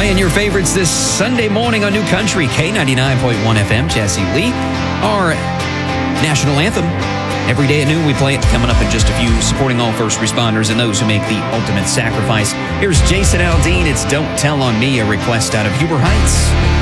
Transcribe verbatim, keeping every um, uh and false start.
Playing your favorites this Sunday morning on New Country, K ninety-nine point one F M, Jesse Lee. Our national anthem. Every day at noon we play it. Coming up in just a few, supporting all first responders and those who make the ultimate sacrifice. Here's Jason Aldean. It's Don't Tell on Me, a request out of Huber Heights.